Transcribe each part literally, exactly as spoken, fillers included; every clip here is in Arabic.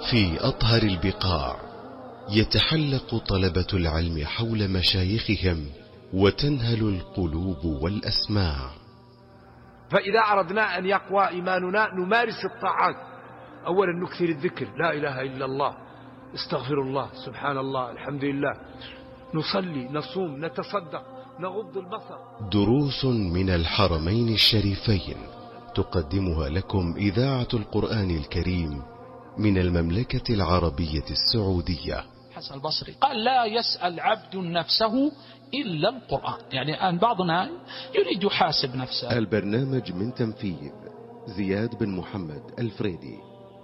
في أطهر البقاع يتحلق طلبة العلم حول مشايخهم وتنهل القلوب والأسماع. فإذا أردنا أن يقوى إيماننا نمارس الطاعات. أولا نكثر الذكر، لا إله إلا الله، استغفر الله، سبحان الله، الحمد لله، نصلي، نصوم، نتصدق، نغض البصر. دروس من الحرمين الشريفين تقدمها لكم إذاعة القرآن الكريم من المملكة العربية السعودية. حسن البصري قال: لا يسأل عبد نفسه إلا القرآن. يعني الآن بعضنا يريد يحاسب نفسه. البرنامج من تنفيذ زياد بن محمد الفريدي.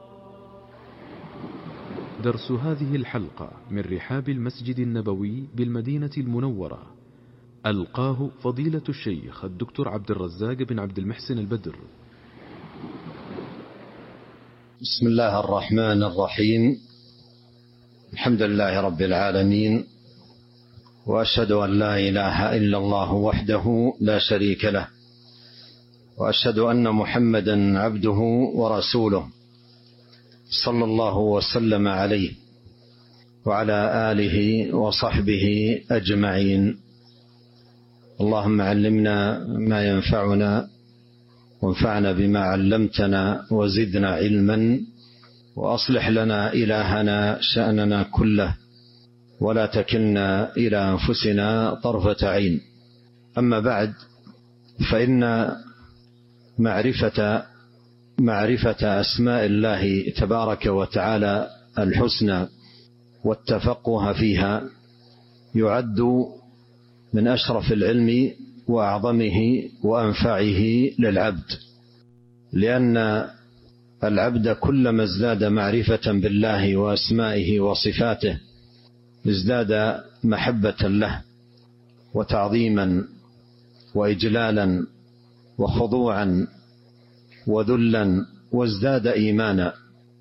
درس هذه الحلقة من رحاب المسجد النبوي بالمدينة المنورة، ألقاه فضيلة الشيخ الدكتور عبد الرزاق بن عبد المحسن البدر. بسم الله الرحمن الرحيم. الحمد لله رب العالمين، وأشهد أن لا إله إلا الله وحده لا شريك له، وأشهد أن محمدا عبده ورسوله، صلى الله وسلم عليه وعلى آله وصحبه أجمعين. اللهم علمنا ما ينفعنا وانفعنا بما علمتنا وزدنا علما، وأصلح لنا إلهنا شأننا كله، ولا تكلنا إلى أنفسنا طرفة عين. أما بعد، فإن معرفة معرفة أسماء الله تبارك وتعالى الحسنى والتفقه فيها يعد من أشرف العلم وأعظمه وأنفعه للعبد، لأن العبد كلما ازداد معرفة بالله وأسمائه وصفاته ازداد محبة له وتعظيما وإجلالا وخضوعا وذلا، وازداد إيمانا.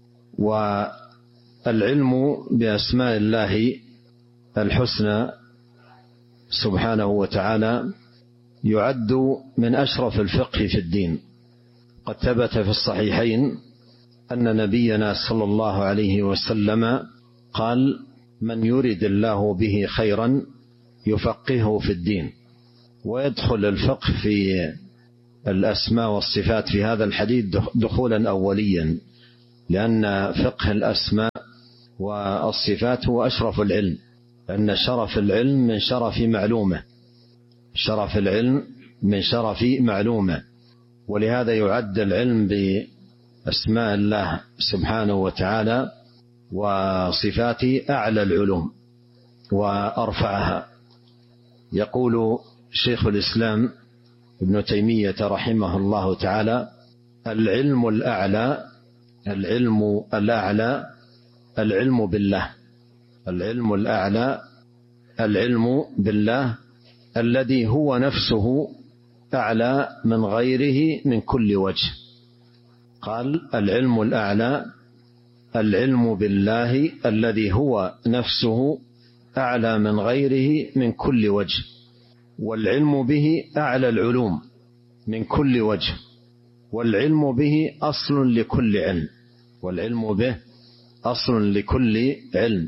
والعلم بأسماء الله الحسنى سبحانه وتعالى يعد من أشرف الفقه في الدين. قد ثبت في الصحيحين أن نبينا صلى الله عليه وسلم قال: من يرد الله به خيرا يفقهه في الدين. ويدخل الفقه في الأسماء والصفات في هذا الحديث دخولا أوليا، لأن فقه الأسماء والصفات هو أشرف العلم، لأن شرف العلم من شرف معلومه، شرف العلم من شرف معلومه. ولهذا يعد العلم بأسماء الله سبحانه وتعالى وصفاته أعلى العلوم وأرفعها. يقول شيخ الإسلام ابن تيمية رحمه الله تعالى: العلم الأعلى العلم الأعلى العلم بالله العلم الأعلى العلم بالله الذي هو نفسه أعلى من غيره من كل وجه. قال: العلم الأعلى العلم بالله الذي هو نفسه أعلى من غيره من كل وجه، والعلم به أعلى العلوم من كل وجه، والعلم به أصل لكل علم والعلم به أصل لكل علم.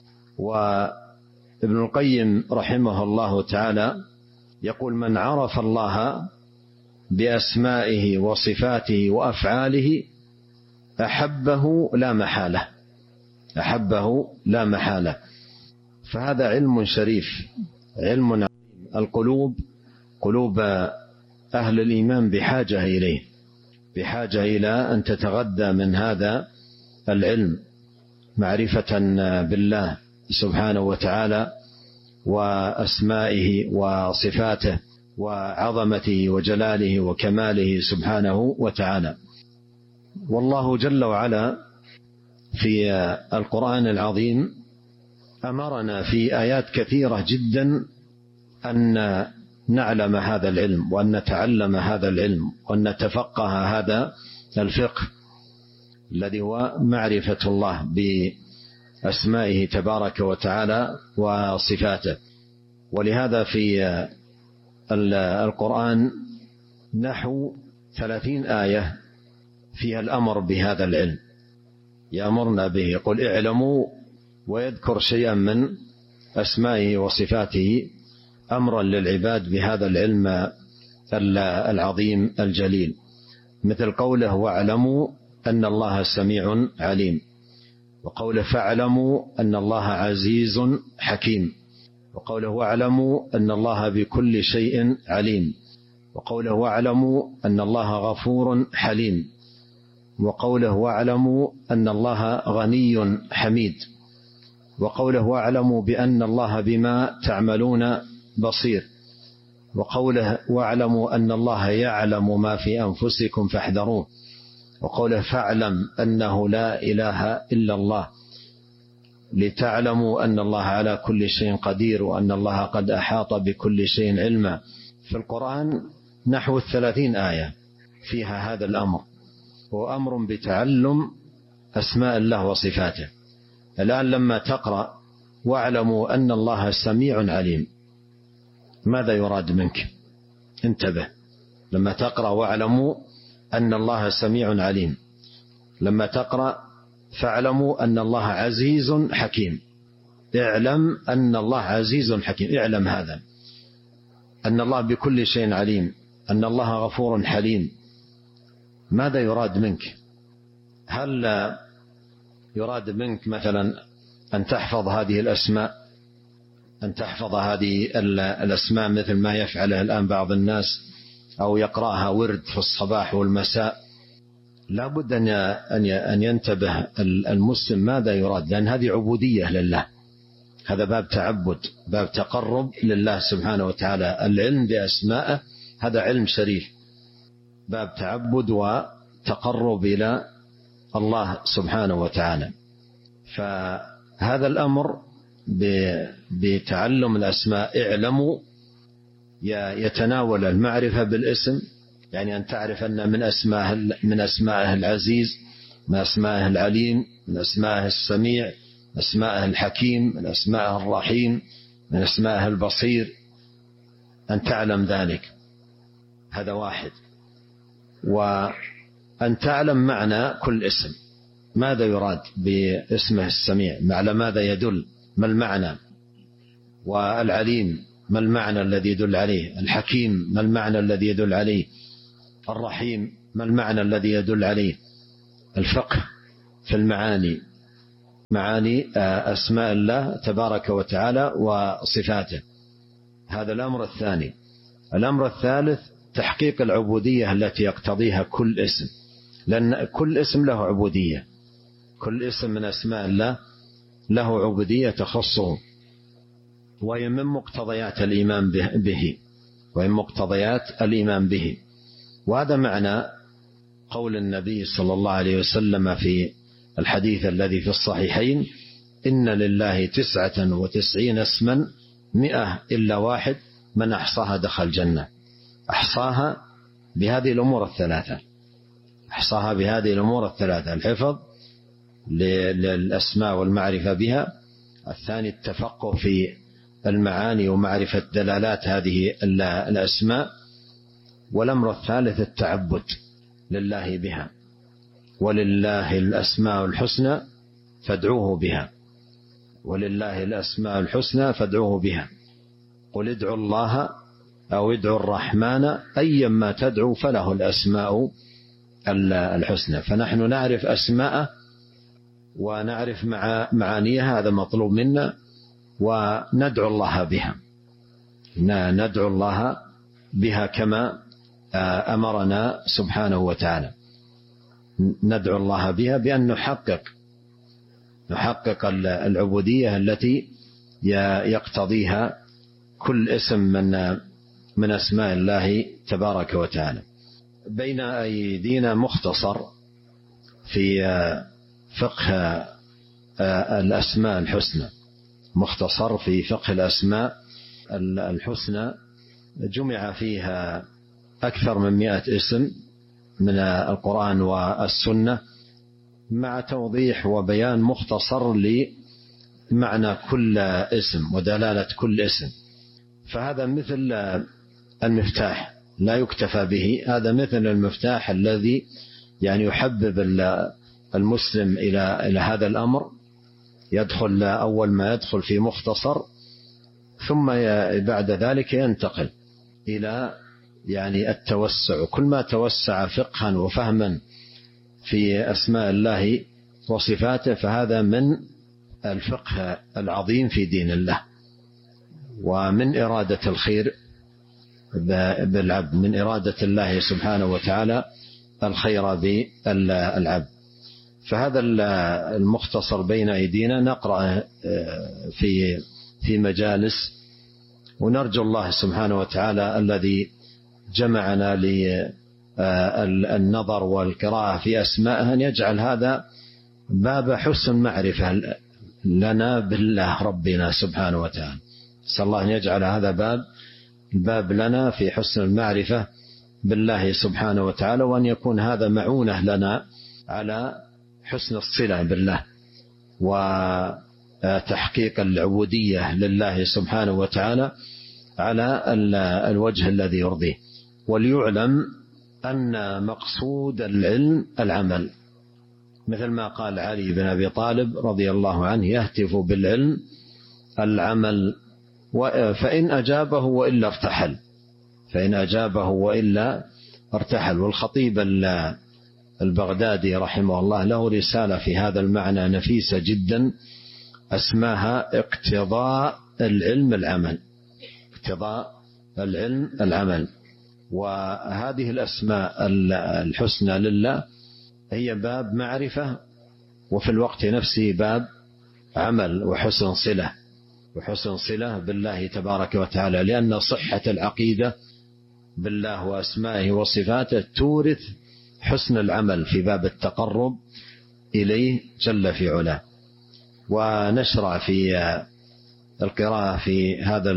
وابن القيم رحمه الله تعالى يقول: من عرف الله بأسمائه وصفاته وأفعاله أحبه لا محالة أحبه لا محالة. فهذا علم شريف، علم عظيم. القلوب قلوب أهل الإيمان بحاجة إليه، بحاجة إلى أن تتغذى من هذا العلم، معرفة بالله سبحانه وتعالى وأسمائه وصفاته وعظمته وجلاله وكماله سبحانه وتعالى. والله جل وعلا في القرآن العظيم أمرنا في آيات كثيرة جدا أن نعلم هذا العلم، وأن نتعلم هذا العلم، وأن نتفقه هذا الفقه الذي هو معرفة الله بأسمائه تبارك وتعالى وصفاته. ولهذا في القرآن نحو ثلاثين آية فيها الأمر بهذا العلم، يأمرنا به، يقول اعلموا، ويذكر شيئا من أسمائه وصفاته أمرا للعباد بهذا العلم العظيم الجليل، مثل قوله واعلموا أن الله سميع عليم، وقوله فاعلموا أن الله عزيز حكيم، وقوله واعلموا أن الله بكل شيء عليم، وقوله واعلموا أن الله غفور حليم، وقوله واعلموا أن الله غني حميد، وقوله واعلموا بأن الله بما تعملون بصير، وقوله واعلموا أن الله يعلم ما في أنفسكم فاحذروه، وقوله فاعلم أنه لا إله إلا الله لتعلموا أن الله على كل شيء قدير وأن الله قد أحاط بكل شيء علما. في القرآن نحو الثلاثين آية فيها هذا الأمر، هو أمر بتعلم أسماء الله وصفاته. الآن لما تقرأ واعلموا أن الله سميع عليم، ماذا يراد منك؟ انتبه، لما تقرأ واعلموا أن الله سميع عليم، لما تقرأ فاعلموا أن الله عزيز حكيم، اعلم أن الله عزيز حكيم، اعلم هذا، أن الله بكل شيء عليم، أن الله غفور حليم. ماذا يراد منك؟ هل يراد منك مثلا أن تحفظ هذه الأسماء، أن تحفظ هذه الأسماء مثل ما يفعله الآن بعض الناس، أو يقرأها ورد في الصباح والمساء؟ لا بد أن ينتبه المسلم ماذا يراد، لأن هذه عبودية لله، هذا باب تعبد، باب تقرب لله سبحانه وتعالى. العلم بأسمائه هذا علم شريف، باب تعبد وتقرب إلى الله سبحانه وتعالى. فهذا الأمر بتعلم الأسماء اعلموا يتناول المعرفة بالاسم، يعني أن تعرف أن من أسمائه من أسمائه العزيز، من أسمائه العليم، من أسمائه السميع، من أسمائه الحكيم، من أسمائه الرحيم، من أسمائه البصير، أن تعلم ذلك، هذا واحد. وأن تعلم معنى كل اسم، ماذا يراد باسمه السميع، على ماذا يدل، ما المعنى، والعليم ما المعنى الذي يدل عليه، الحكيم ما المعنى الذي يدل عليه، الرحيم ما المعنى الذي يدل عليه. الفقه في المعاني، معاني أسماء الله تبارك وتعالى وصفاته، هذا الأمر الثاني. الأمر الثالث تحقيق العبودية التي يقتضيها كل اسم، لأن كل اسم له عبودية، كل اسم من أسماء الله له عبودية تخصه، وهي من مقتضيات الإيمان به، ومن مقتضيات الإيمان به. وهذا معنى قول النبي صلى الله عليه وسلم في الحديث الذي في الصحيحين: إن لله تسعة وتسعين اسما مئة إلا واحد من أحصاها دخل الجنة. أحصاها بهذه الأمور الثلاثة، أحصاها بهذه الأمور الثلاثة: الحفظ للأسماء والمعرفة بها، الثاني التفقه في المعاني ومعرفة دلالات هذه الأسماء، والأمر الثالث التعبد لله بها. ولله الأسماء الحسنى فادعوه بها، ولله الأسماء الحسنى فادعوه بها، قل ادعوا الله أو ادعوا الرحمن أيما تدعو فله الأسماء الحسنى. فنحن نعرف أسماءه ونعرف معانيها، هذا مطلوب منا، وندعو الله بها، ندعو الله بها كما أمرنا سبحانه وتعالى. ندعو الله بها بأن نحقق نحقق العبودية التي يقتضيها كل اسم من من أسماء الله تبارك وتعالى. بين أيدينا مختصر في فقه الأسماء الحسنى، مختصر في فقه الأسماء الحسنى، جمع فيها أكثر من مئة اسم من القرآن والسنة، مع توضيح وبيان مختصر لمعنى كل اسم ودلالة كل اسم. فهذا مثل المفتاح لا يكتفى به، هذا مثل المفتاح الذي يعني يحبب المسلم إلى إلى هذا الأمر يدخل أول ما يدخل في مختصر، ثم بعد ذلك ينتقل إلى يعني التوسع. كل ما توسع فقها وفهما في أسماء الله وصفاته فهذا من الفقه العظيم في دين الله، ومن إرادة الخير بالعبد، من إرادة الله سبحانه وتعالى الخير بالعبد. فهذا المختصر بين أيدينا نقرأ في في مجالس، ونرجو الله سبحانه وتعالى الذي جمعنا للنظر والقراءة في أسمائه أن يجعل هذا باب حسن معرفة لنا بالله ربنا سبحانه وتعالى. نسأل الله أن يجعل هذا باب الباب لنا في حسن المعرفة بالله سبحانه وتعالى، وأن يكون هذا معونة لنا على حسن الصلة بالله وتحقيق العبودية لله سبحانه وتعالى على الوجه الذي يرضيه. وليعلم أن مقصود العلم العمل، مثل ما قال علي بن أبي طالب رضي الله عنه: يهتف بالعلم العمل، فإن أجابه وإلا ارتحل، فإن أجابه وإلا ارتحل. والخطيب البغدادي رحمه الله له رسالة في هذا المعنى نفيسة جدا اسمها اقتضاء العلم العمل، اقتضاء العلم العمل. وهذه الأسماء الحسنى لله هي باب معرفة، وفي الوقت نفسه باب عمل وحسن صلة، وحسن صلة بالله تبارك وتعالى، لأن صحة العقيدة بالله وأسمائه وصفاته تورث حسن العمل في باب التقرب إليه جل في علاه. ونشرع في القراءة في هذا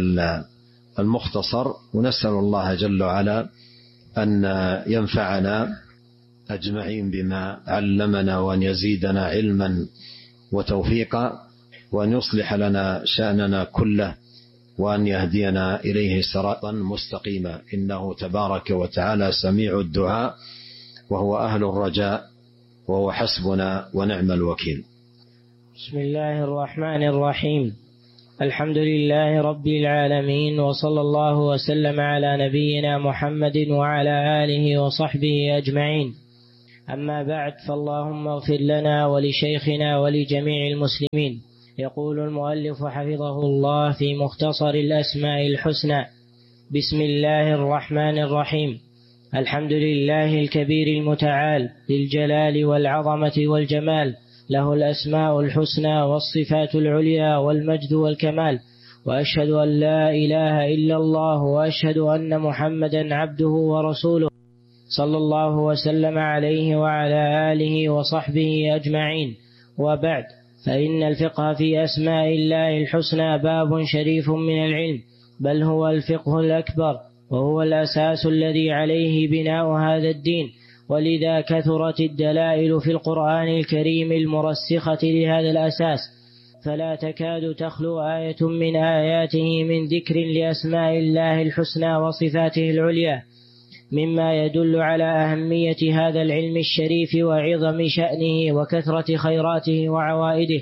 المختصر، ونسأل الله جل وعلا أن ينفعنا أجمعين بما علمنا، وأن يزيدنا علما وتوفيقا، وأن يصلح لنا شأننا كله، وأن يهدينا إليه صراطا مستقيما، إنه تبارك وتعالى سميع الدعاء، وهو أهل الرجاء، وهو حسبنا ونعم الوكيل. بسم الله الرحمن الرحيم. الحمد لله رب العالمين، وصلى الله وسلم على نبينا محمد وعلى آله وصحبه أجمعين. أما بعد، فاللهم اغفر لنا ولشيخنا ولجميع المسلمين. يقول المؤلف حفظه الله في مختصر الأسماء الحسنى: بسم الله الرحمن الرحيم. الحمد لله الكبير المتعال للجلال والعظمة والجمال، له الأسماء الحسنى والصفات العليا والمجد والكمال، وأشهد أن لا إله إلا الله، وأشهد أن محمدا عبده ورسوله، صلى الله وسلم عليه وعلى آله وصحبه أجمعين. وبعد، فإن الفقه في أسماء الله الحسنى باب شريف من العلم، بل هو الفقه الأكبر، وهو الأساس الذي عليه بناء هذا الدين. ولذا كثرت الدلائل في القرآن الكريم المرسخة لهذا الأساس، فلا تكاد تخلو آية من آياته من ذكر لأسماء الله الحسنى وصفاته العليا، مما يدل على أهمية هذا العلم الشريف وعظم شأنه وكثرة خيراته وعوائده،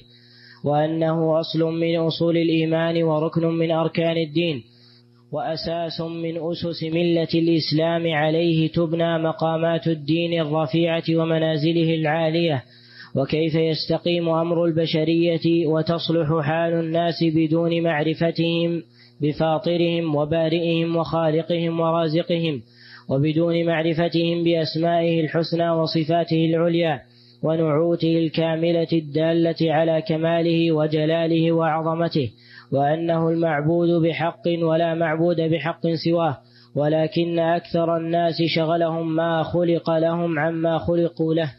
وأنه أصل من أصول الإيمان وركن من أركان الدين، وأساس من أسس ملة الإسلام. عليه تبنى مقامات الدين الرفيعة ومنازله العالية. وكيف يستقيم أمر البشرية وتصلح حال الناس بدون معرفتهم بفاطرهم وبارئهم وخالقهم ورازقهم، وبدون معرفتهم بأسمائه الحسنى وصفاته العليا ونعوته الكاملة الدالة على كماله وجلاله وعظمته، وأنه المعبود بحق ولا معبود بحق سواه، ولكن أكثر الناس شغلهم ما خلق لهم عما خلقوا له.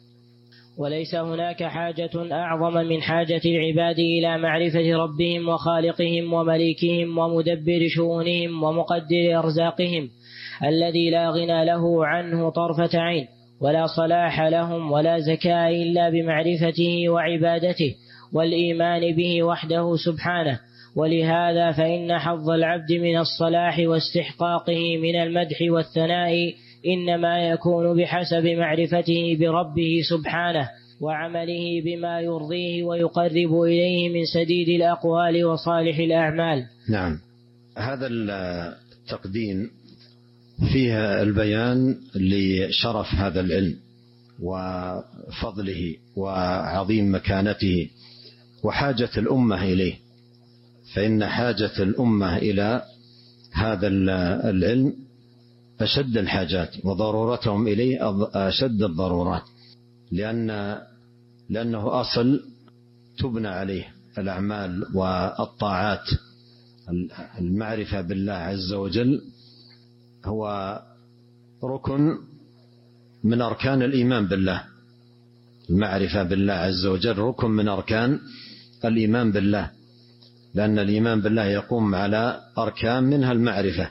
وليس هناك حاجة أعظم من حاجة العباد إلى معرفة ربهم وخالقهم ومليكهم ومدبر شؤونهم ومقدر أرزاقهم، الذي لا غنى له عنه طرفة عين، ولا صلاح لهم ولا زكاة إلا بمعرفته وعبادته والإيمان به وحده سبحانه. ولهذا فإن حظ العبد من الصلاح واستحقاقه من المدح والثناء إنما يكون بحسب معرفته بربه سبحانه، وعمله بما يرضيه ويقرب إليه من سديد الأقوال وصالح الأعمال. نعم، هذا التقديم فيها البيان لشرف هذا العلم وفضله وعظيم مكانته وحاجة الأمة إليه، فإن حاجة الأمة إلى هذا العلم أشد الحاجات، وضرورتهم إليه أشد الضرورات، لأن لأنه أصل تبنى عليه الأعمال والطاعات. المعرفة بالله عز وجل هو ركن من أركان الإيمان بالله. المعرفة بالله عز وجل ركن من أركان الإيمان بالله، لأن الإيمان بالله يقوم على أركان منها المعرفة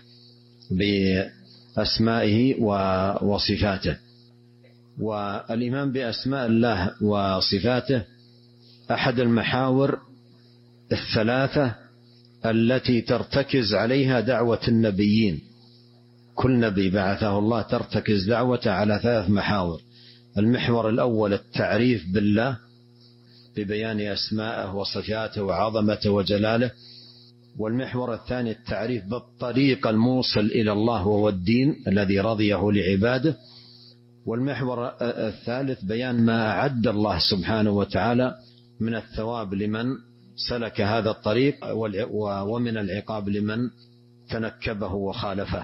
بأسمائه وصفاته. والإيمان بأسماء الله وصفاته أحد المحاور الثلاثة التي ترتكز عليها دعوة النبيين. كل نبي بعثه الله ترتكز دعوته على ثلاث محاور. المحور الأول التعريف بالله ببيان أسمائه وصفاته وعظمته وجلاله، والمحور الثاني التعريف بالطريق الموصل إلى الله وهو الدين الذي رضيه لعباده، والمحور الثالث بيان ما أعد الله سبحانه وتعالى من الثواب لمن سلك هذا الطريق ومن العقاب لمن تنكبه وخالفه.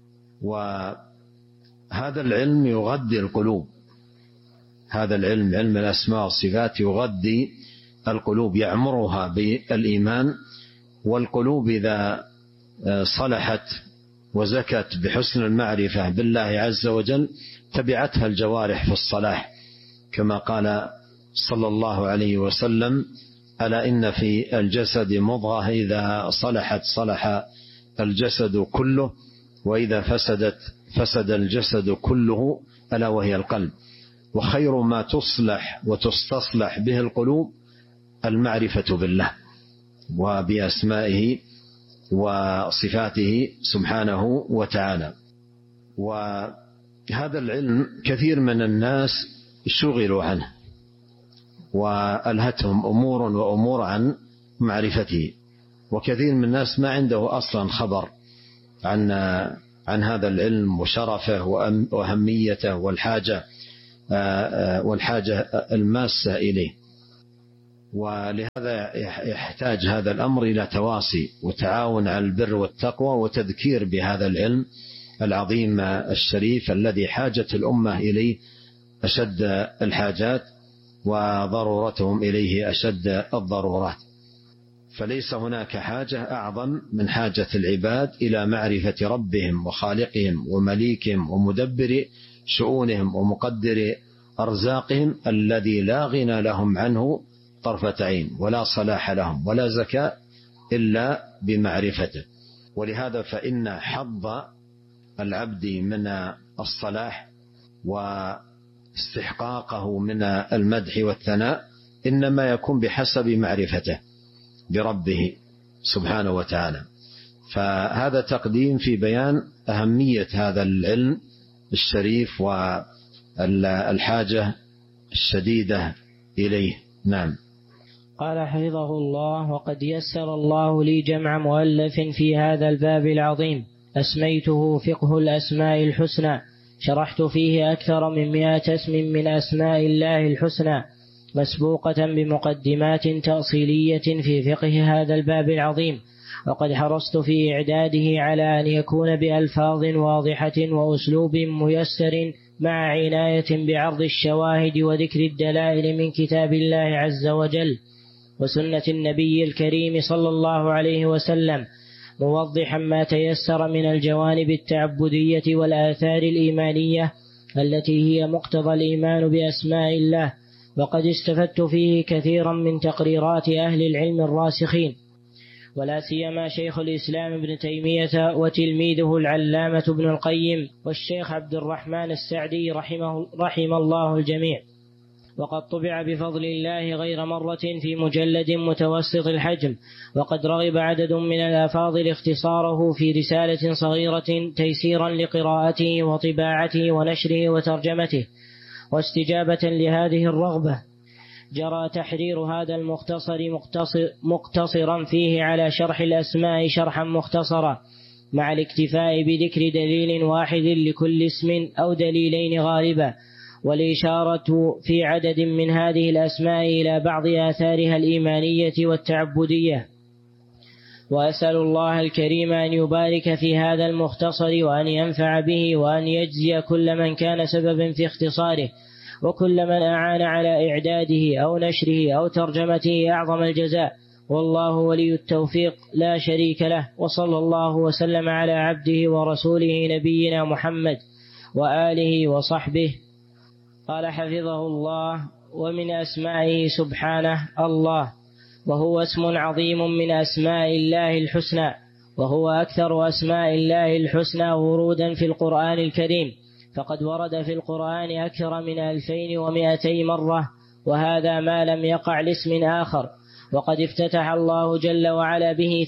وهذا العلم يغذي القلوب، هذا العلم علم الأسماء والصفات يغذي القلوب، يعمرها بالإيمان. والقلوب إذا صلحت وزكت بحسن المعرفة بالله عز وجل تبعتها الجوارح في الصلاح، كما قال صلى الله عليه وسلم: ألا إن في الجسد مضغة إذا صلحت صلح الجسد كله، وإذا فسدت فسد الجسد كله، ألا وهي القلب. وخير ما تصلح وتستصلح به القلوب المعرفة بالله وبأسمائه وصفاته سبحانه وتعالى. وهذا العلم كثير من الناس شغلوا عنه وألهتهم أمور وأمور عن معرفته، وكثير من الناس ما عنده أصلا خبر عن عن هذا العلم وشرفه وأهميته والحاجة والحاجة الماسة إليه. ولهذا يحتاج هذا الأمر إلى تواصي وتعاون على البر والتقوى وتذكير بهذا العلم العظيم الشريف الذي حاجة الأمة إليه أشد الحاجات وضرورتهم إليه أشد الضرورات. فليس هناك حاجة أعظم من حاجة العباد إلى معرفة ربهم وخالقهم ومليكهم ومدبر شؤونهم ومقدر أرزاقهم الذي لا غنى لهم عنه طرفة عين، ولا صلاح لهم ولا زكاة إلا بمعرفته. ولهذا فإن حظ العبد من الصلاح واستحقاقه من المدح والثناء إنما يكون بحسب معرفته بربه سبحانه وتعالى. فهذا تقديم في بيان أهمية هذا العلم الشريف والحاجة الشديدة إليه. نعم. قال حفظه الله: وقد يسر الله لي جمع مؤلف في هذا الباب العظيم أسميته فقه الأسماء الحسنى، شرحت فيه أكثر من مئة اسم من أسماء الله الحسنى، مسبوقة بمقدمات تأصيلية في فقه هذا الباب العظيم. وقد حرصت في إعداده على أن يكون بألفاظ واضحة وأسلوب ميسر مع عناية بعرض الشواهد وذكر الدلائل من كتاب الله عز وجل وسنة النبي الكريم صلى الله عليه وسلم، موضحا ما تيسر من الجوانب التعبدية والآثار الإيمانية التي هي مقتضى الإيمان بأسماء الله. وقد استفدت فيه كثيرا من تقريرات أهل العلم الراسخين، ولا سيما شيخ الإسلام ابن تيمية وتلميذه العلامة ابن القيم والشيخ عبد الرحمن السعدي رحمه, رحم الله الجميع. وقد طبع بفضل الله غير مرة في مجلد متوسط الحجم، وقد رغب عدد من الأفاضل اختصاره في رسالة صغيرة تيسيرا لقراءته وطباعته ونشره وترجمته. واستجابة لهذه الرغبة جرى تحرير هذا المختصر مقتصر مقتصرا فيه على شرح الأسماء شرحا مختصرا، مع الاكتفاء بذكر دليل واحد لكل اسم أو دليلين غالبا، والإشارة في عدد من هذه الأسماء إلى بعض آثارها الإيمانية والتعبدية. وأسأل الله الكريم أن يبارك في هذا المختصر وأن ينفع به، وأن يجزي كل من كان سببا في اختصاره، وكل من أعان على إعداده أو نشره أو ترجمته أعظم الجزاء، والله ولي التوفيق لا شريك له. وصلى الله وسلم على عبده ورسوله نبينا محمد وآله وصحبه. قال حفظه الله: ومن أسمائه سبحانه الله، وهو اسم عظيم من أسماء الله الحسنى، وهو أكثر أسماء الله الحسنى ورودا في القرآن الكريم، فقد ورد في القرآن أكثر من ألفين ومائتي مرة، وهذا ما لم يقع لاسم آخر. وقد افتتح الله جل وعلا به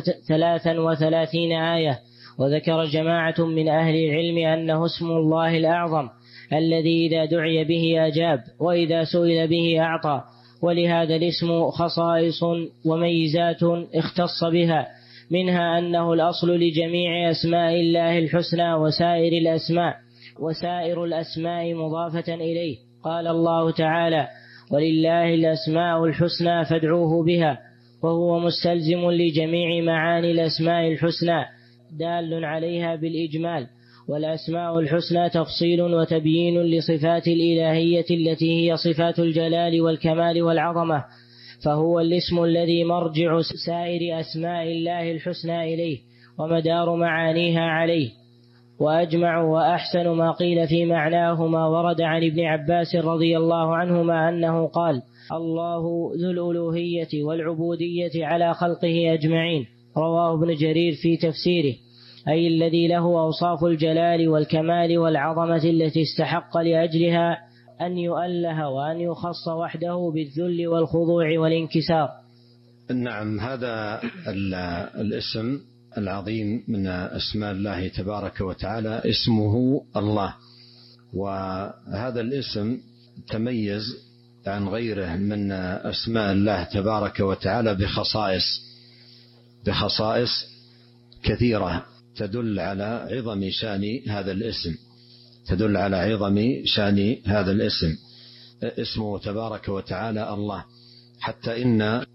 ثلاثا وثلاثين آية. وذكر جماعة من أهل العلم أنه اسم الله الأعظم الذي إذا دعي به أجاب، وإذا سئل به أعطى. ولهذا الاسم خصائص وميزات اختص بها، منها أنه الأصل لجميع أسماء الله الحسنى وسائر الأسماء وسائر الأسماء مضافة إليه. قال الله تعالى: ولله الأسماء الحسنى فادعوه بها، وهو مستلزم لجميع معاني الأسماء الحسنى دال عليها بالإجمال. والأسماء الحسنى تفصيل وتبيين لصفات الإلهية التي هي صفات الجلال والكمال والعظمة، فهو الاسم الذي مرجع سائر أسماء الله الحسنى إليه ومدار معانيها عليه. وأجمع وأحسن ما قيل في معناه ما ورد عن ابن عباس رضي الله عنهما أنه قال: الله ذو الألوهية والعبودية على خلقه أجمعين. رواه ابن جرير في تفسيره، أي الذي له أوصاف الجلال والكمال والعظمة التي استحق لأجلها أن يؤله وأن يخص وحده بالذل والخضوع والانكسار. نعم، هذا الاسم العظيم من أسماء الله تبارك وتعالى اسمه الله، وهذا الاسم تميز عن غيره من أسماء الله تبارك وتعالى بخصائص بخصائص كثيرة تدل على عظم شان هذا الاسم تدل على عظم شان هذا الاسم اسمه تبارك وتعالى الله، حتى إن